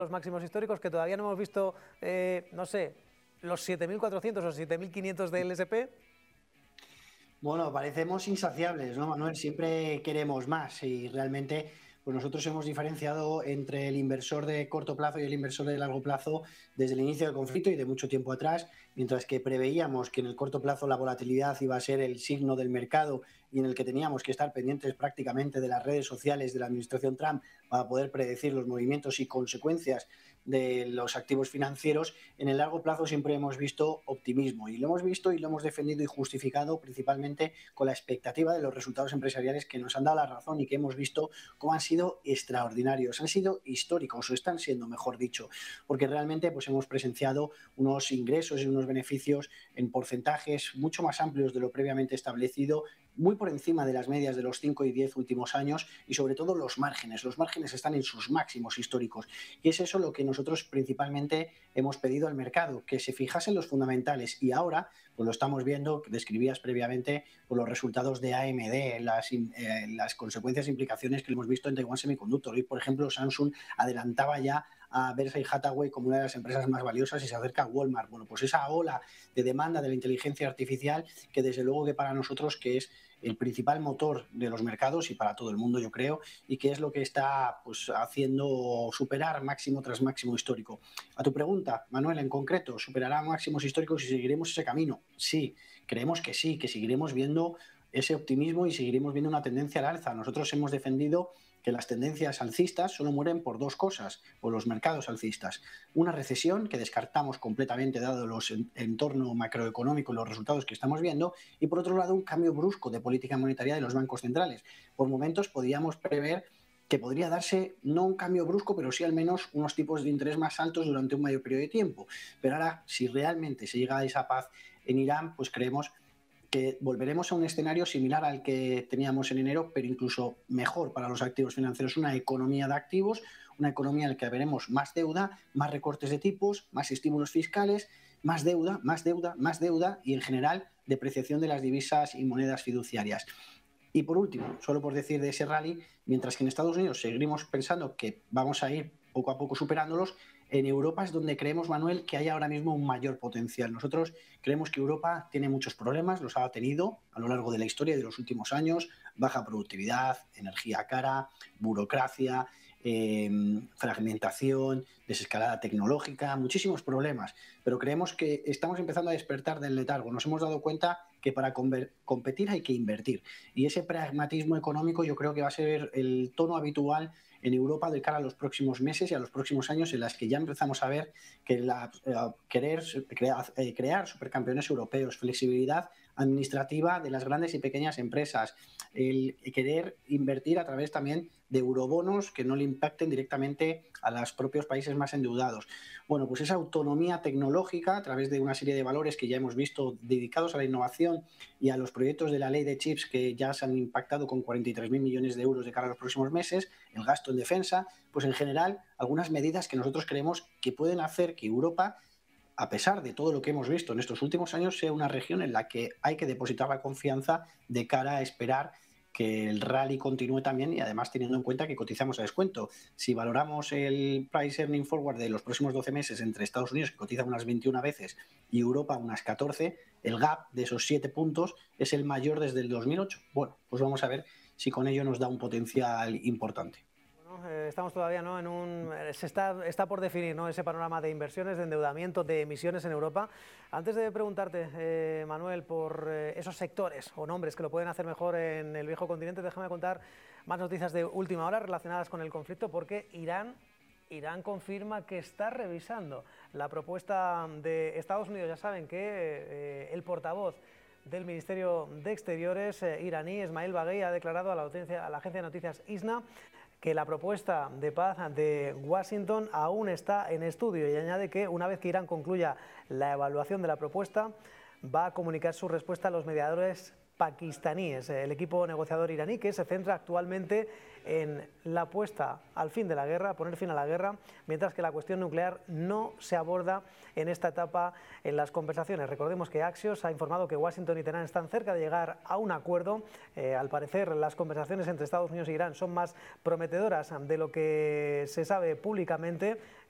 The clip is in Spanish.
los máximos históricos, que todavía no hemos visto, no sé, los 7.400 o 7.500 del S&P. Bueno, parecemos insaciables, ¿no, Manuel? Siempre queremos más y realmente pues nosotros hemos diferenciado entre el inversor de corto plazo y el inversor de largo plazo desde el inicio del conflicto y de mucho tiempo atrás, mientras que preveíamos que en el corto plazo la volatilidad iba a ser el signo del mercado y en el que teníamos que estar pendientes prácticamente de las redes sociales de la administración Trump para poder predecir los movimientos y consecuencias de los activos financieros. En el largo plazo siempre hemos visto optimismo y lo hemos visto y lo hemos defendido y justificado principalmente con la expectativa de los resultados empresariales que nos han dado la razón y que hemos visto cómo han sido extraordinarios, han sido históricos o están siendo, mejor dicho, porque realmente pues hemos presenciado unos ingresos y unos beneficios en porcentajes mucho más amplios de lo previamente establecido, muy por encima de las medias de los 5 y 10 últimos años y sobre todo los márgenes están en sus máximos históricos y es eso lo que nosotros principalmente hemos pedido al mercado, que se fijase en los fundamentales y ahora pues lo estamos viendo, que describías previamente por los resultados de AMD, las consecuencias e implicaciones que hemos visto en Taiwan Semiconductor. Hoy, por ejemplo, Samsung adelantaba ya a Berkshire Hathaway como una de las empresas más valiosas y se acerca a Walmart. Bueno, pues esa ola de demanda de la inteligencia artificial que desde luego que para nosotros que es el principal motor de los mercados y para todo el mundo, yo creo, y que es lo que está pues haciendo superar máximo tras máximo histórico. A tu pregunta, Manuel, en concreto, ¿superará máximos históricos y seguiremos ese camino? Sí, creemos que sí, que seguiremos viendo ese optimismo y seguiremos viendo una tendencia al alza. Nosotros hemos defendido que las tendencias alcistas solo mueren por dos cosas, por los mercados alcistas. Una recesión, que descartamos completamente dado el entorno macroeconómico y los resultados que estamos viendo, y por otro lado un cambio brusco de política monetaria de los bancos centrales. Por momentos podríamos prever que podría darse no un cambio brusco, pero sí al menos unos tipos de interés más altos durante un mayor periodo de tiempo. Pero ahora, si realmente se llega a esa paz en Irán, pues creemos que volveremos a un escenario similar al que teníamos en enero, pero incluso mejor para los activos financieros, una economía de activos, una economía en la que veremos más deuda, más recortes de tipos, más estímulos fiscales, más deuda, más deuda, más deuda y en general depreciación de las divisas y monedas fiduciarias. Y por último, solo por decir de ese rally, mientras que en Estados Unidos seguimos pensando que vamos a ir poco a poco superándolos, en Europa es donde creemos, Manuel, que hay ahora mismo un mayor potencial. Nosotros creemos que Europa tiene muchos problemas, los ha tenido a lo largo de la historia de los últimos años, baja productividad, energía cara, burocracia, fragmentación, desescalada tecnológica, muchísimos problemas, pero creemos que estamos empezando a despertar del letargo. Nos hemos dado cuenta que para competir hay que invertir y ese pragmatismo económico yo creo que va a ser el tono habitual en Europa de cara a los próximos meses y a los próximos años, en las que ya empezamos a ver que crear supercampeones europeos, flexibilidad administrativa de las grandes y pequeñas empresas, el querer invertir a través también de eurobonos que no le impacten directamente a los propios países más endeudados. Bueno, pues esa autonomía tecnológica a través de una serie de valores que ya hemos visto dedicados a la innovación y a los proyectos de la ley de chips que ya se han impactado con 43.000 millones de euros de cara a los próximos meses, el gasto en defensa, pues en general algunas medidas que nosotros creemos que pueden hacer que Europa, a pesar de todo lo que hemos visto en estos últimos años, sea una región en la que hay que depositar la confianza de cara a esperar que el rally continúe también y además teniendo en cuenta que cotizamos a descuento. Si valoramos el price earning forward de los próximos 12 meses entre Estados Unidos, que cotiza unas 21 veces, y Europa unas 14, el gap de esos 7 puntos es el mayor desde el 2008. Bueno, pues vamos a ver si con ello nos da un potencial importante. Estamos todavía, ¿no?, está por definir, ¿no?, ese panorama de inversiones, de endeudamiento, de emisiones en Europa. Antes de preguntarte, Manuel, por esos sectores o nombres que lo pueden hacer mejor en el viejo continente, déjame contar más noticias de última hora relacionadas con el conflicto, porque Irán confirma que está revisando la propuesta de Estados Unidos. Ya saben que el portavoz del Ministerio de Exteriores iraní, Ismail Baghei, ha declarado a la agencia de noticias ISNA que la propuesta de paz de Washington aún está en estudio y añade que una vez que Irán concluya la evaluación de la propuesta va a comunicar su respuesta a los mediadores pakistaníes, el equipo negociador iraní, que se centra actualmente en la puesta al fin de la guerra, poner fin a la guerra, mientras que la cuestión nuclear no se aborda en esta etapa en las conversaciones. Recordemos que Axios ha informado que Washington y Teherán están cerca de llegar a un acuerdo. Al parecer, las conversaciones entre Estados Unidos e Irán son más prometedoras de lo que se sabe públicamente.